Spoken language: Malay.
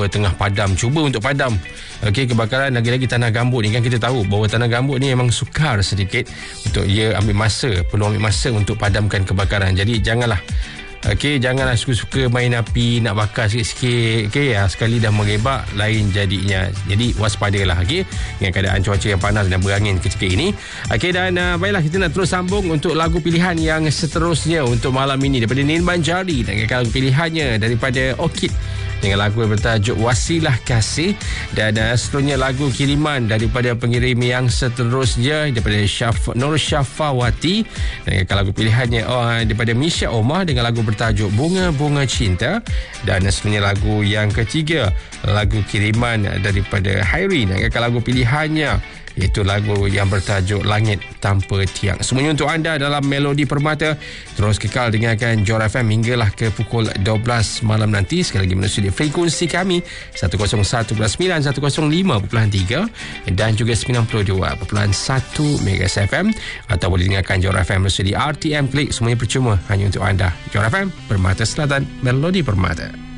tengah padam, cuba untuk padam kebakaran. Lagi-lagi tanah gambut ni kan kita tahu bahawa tanah gambut ni memang sukar sedikit untuk ia perlu ambil masa untuk padamkan kebakaran. Jadi janganlah janganlah suka-suka main api, nak bakar sikit-sikit. Sekali dah merebak, lain jadinya. Jadi waspadalah dengan keadaan cuaca yang panas dan berangin ketika ini. Dan baiklah, kita nak terus sambung untuk lagu pilihan yang seterusnya untuk malam ini daripada Nin Banjari, dan lagu pilihannya daripada Orchid dengan lagu yang bertajuk Wasilah Kasih. Dan seterusnya lagu kiriman daripada pengirim yang seterusnya daripada Nur Syafawati, dan lagu pilihannya daripada Misha Omar dengan lagu bertajuk Bunga-Bunga Cinta. Dan seterusnya lagu yang ketiga, lagu kiriman daripada Hairi dengan lagu pilihannya iaitu lagu yang bertajuk Langit Tanpa Tiang. Semuanya untuk anda dalam Melodi Permata. Terus kekal dengarkan Johor FM hinggalah ke pukul 12 malam nanti. Sekali lagi menerusi frekuensi kami 101.9, 105.3 dan juga 92.1 MHz FM, atau boleh dengarkan Johor FM menerusi RTM Klik. Semuanya percuma, hanya untuk anda. Johor FM, Permata Selatan, Melodi Permata.